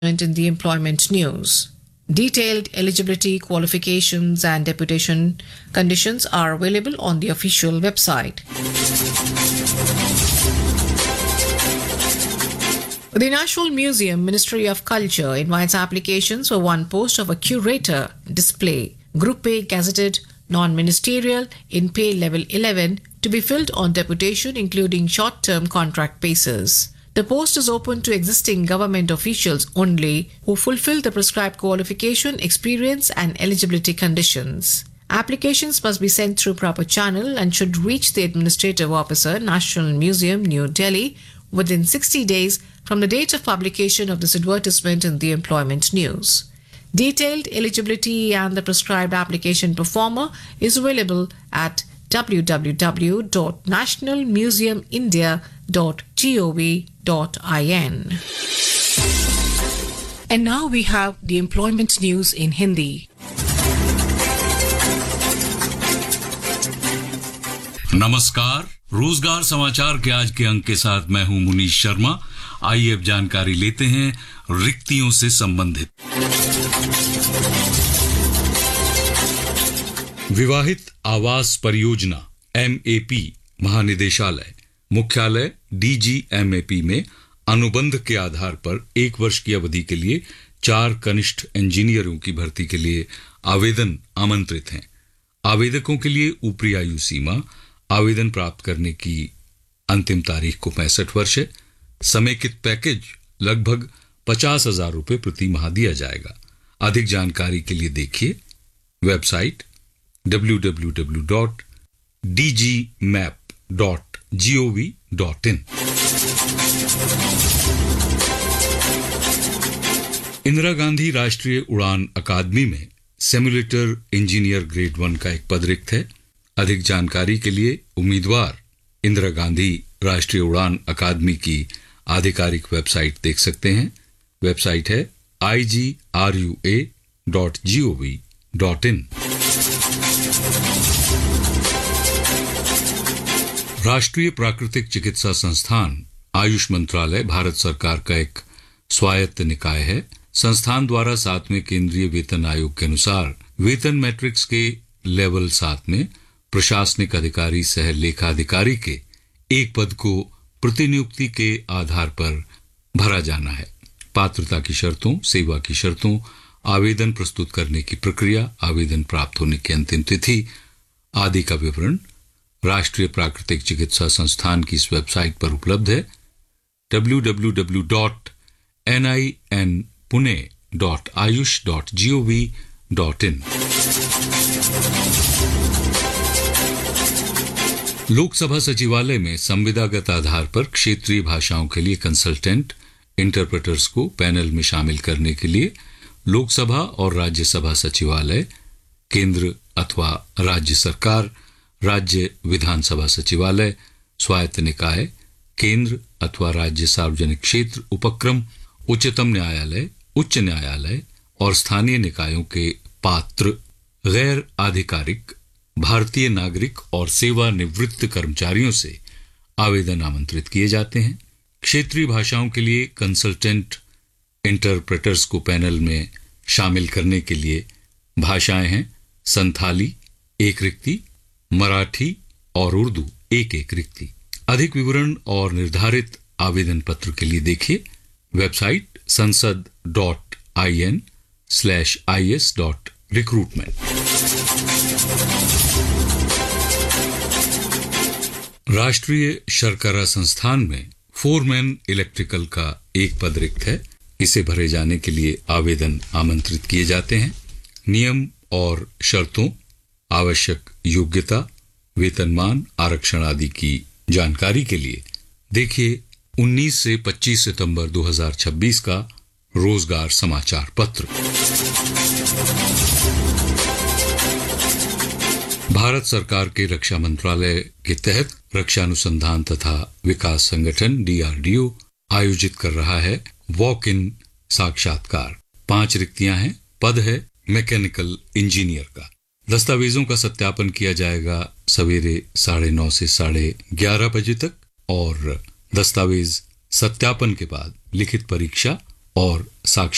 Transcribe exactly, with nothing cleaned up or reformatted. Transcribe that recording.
in the employment news. Detailed eligibility, qualifications, and deputation conditions are available on the official website. The National Museum Ministry of Culture invites applications for one post of a curator display, Group A gazetted, non-ministerial, in pay level eleven, to be filled on deputation, including short-term contract basis. The post is open to existing government officials only who fulfill the prescribed qualification, experience, and eligibility conditions. Applications must be sent through proper channel and should reach the Administrative Officer, National Museum, New Delhi, within sixty days from the date of publication of this advertisement in the employment news. Detailed eligibility and the prescribed application performer is available at w w w dot national museum india dot gov dot in. And now we have the employment news in Hindi. नमस्कार, रोजगार समाचार के आज के अंक के साथ मैं हूं मुनीश शर्मा। आइए अब जानकारी लेते हैं रिक्तियों से संबंधित। विवाहित आवास परियोजना एम ए पी महानिदेशालय मुख्यालय D G M A P में अनुबंध के आधार पर एक वर्ष की अवधि के लिए चार कनिष्ठ इंजीनियरों की भर्ती के लिए आवेदन आमंत्रित हैं। आवेदकों के लिए ऊपरी आयु सीमा आवेदन प्राप्त करने की अंतिम तारीख को पैंसठ वर्ष है। समेकित पैकेज लगभग पचास हजार रुपये प्रति माह दिया जाएगा। अधिक जानकारी के लिए देखिए website W W W dot D G map dot gov dot in. Indira Gandhi राष्ट्रीय उड़ान अकादमी में सिमुलेटर इंजीनियर ग्रेड वन का एक पद रिक्त है। अधिक जानकारी के लिए उम्मीदवार इंदिरा गांधी राष्ट्रीय उड़ान अकादमी की आधिकारिक वेबसाइट देख सकते हैं। वेबसाइट है आई जी are U A dot gov dot in. राष्ट्रीय प्राकृतिक चिकित्सा संस्थान आयुष मंत्रालय भारत सरकार का एक स्वायत्त निकाय है। संस्थान द्वारा सातवें केंद्रीय वेतन आयोग के अनुसार वेतन मैट्रिक्स के लेवल सात में प्रशासनिक अधिकारी सह लेखाधिकारी के एक पद को प्रतिनियुक्ति के आधार पर भरा जाना है। पात्रता की शर्तों, सेवा की शर्तों, आवेदन प्रस्तुत करने की प्रक्रिया, आवेदन प्राप्त होने की अंतिम तिथि आदि का विवरण राष्ट्रीय प्राकृतिक चिकित्सा संस्थान की इस वेबसाइट पर उपलब्ध है W W W dot N I N Pune dot Ayush dot gov dot in. Lok Sabha सचिवालय में संविदागत आधार पर क्षेत्रीय भाषाओं के लिए कंसल्टेंट इंटरप्रेटर्स को पैनल में शामिल करने के लिए लोकसभा और राज्यसभा सचिवालय, केंद्र अथवा राज्य सरकार, राज्य विधानसभा सचिवालय, स्वायत्त निकाय, केंद्र अथवा राज्य सार्वजनिक क्षेत्र उपक्रम, उच्चतम न्यायालय, उच्च न्यायालय और स्थानीय निकायों के पात्र गैर आधिकारिक भारतीय नागरिक और सेवानिवृत्त कर्मचारियों से आवेदन आमंत्रित किए जाते हैं। क्षेत्रीय भाषाओं के लिए कंसल्टेंट इंटरप्रेटर्स को पैनल में शामिल करने के लिए भाषाएं हैं संथाली एक रिक्ति, मराठी और उर्दू एक एक रिक्ति। अधिक विवरण और निर्धारित आवेदन पत्र के लिए देखिए वेबसाइट संसद dot I N slash I S dot recruitment. राष्ट्रीय शर्करा संस्थान में फोरमैन इलेक्ट्रिकल का एक पद रिक्त है। इसे भरे जाने के लिए आवेदन आमंत्रित किए जाते हैं। नियम और शर्तों, आवश्यक योग्यता, वेतनमान, आरक्षण आदि की जानकारी के लिए देखिए उन्नीस से पच्चीस सितंबर दो हज़ार छब्बीस का रोजगार समाचार पत्र। भारत सरकार के रक्षा मंत्रालय के तहत रक्षा अनुसंधान तथा विकास संगठन डी आर डी ओ आयोजित कर रहा है वॉक इन साक्षात्कार। पांच रिक्तियां हैं। पद है मैकेनिकल इंजीनियर का। दस्तावेजों का सत्यापन किया जाएगा सवेरे साढ़े नौ से साढ़े ग्यारह बजे तक और दस्तावेज सत्यापन के बाद लिखित परीक्षा और साक्षात्कार